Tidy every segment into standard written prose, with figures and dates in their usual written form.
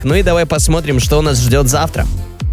Ну и давай посмотрим, что нас ждет завтра.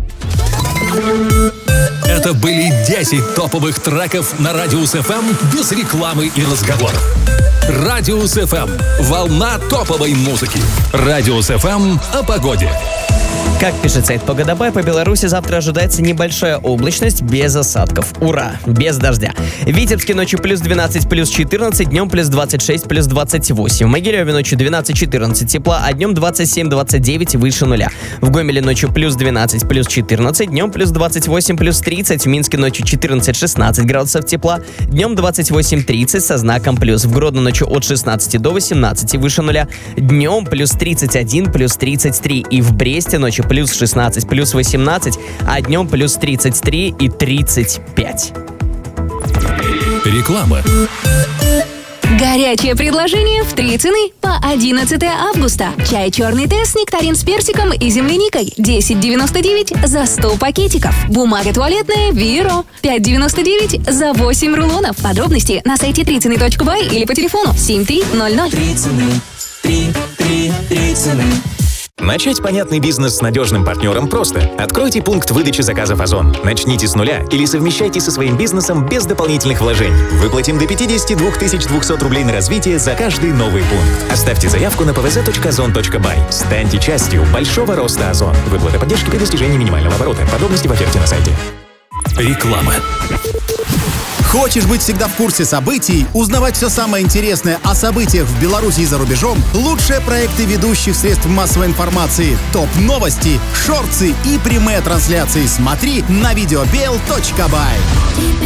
Это были 10 топовых треков на Радиус ФМ без рекламы и разговоров. Радиус ФМ. Волна топовой музыки. Радиус ФМ о погоде. Как пишет сайт Погодабай, по Беларуси завтра ожидается небольшая облачность без осадков. Ура! Без дождя. В Витебске ночью плюс 12, плюс 14, днем плюс 26, плюс 28. В Могилеве ночью 12-14 тепла, а днем 27-29 выше нуля. В Гомеле ночью плюс 12, плюс 14, днем плюс 28, плюс 30. В Минске ночью 14-16 градусов тепла, днем 28-30 со знаком плюс. В Гродно ночью от 16 до 18 выше нуля, днем плюс 31, плюс 33. И в Бресте ночью плюс 16, плюс 18, а днем плюс 33 и 35. Реклама. Горячее предложение в 3 цены по 11 августа. Чай черный тесс, нектарин с персиком и земляникой 10,99 за 100 пакетиков. Бумага туалетная Виро 5,99 за 8 рулонов. Подробности на сайте 3цены.бай или по телефону 7300. 3 цены. 3 цены. Начать понятный бизнес с надежным партнером просто. Откройте пункт выдачи заказов Озон. Начните с нуля или совмещайте со своим бизнесом без дополнительных вложений. Выплатим до 52 200 рублей на развитие за каждый новый пункт. Оставьте заявку на pvz.zon.by. Станьте частью большого роста Озон. Выплата поддержки при достижении минимального оборота. Подробности в оферте на сайте. Реклама. Хочешь быть всегда в курсе событий, узнавать все самое интересное о событиях в Беларуси и за рубежом? Лучшие проекты ведущих средств массовой информации, топ-новости, шорты и прямые трансляции смотри на videobel.by.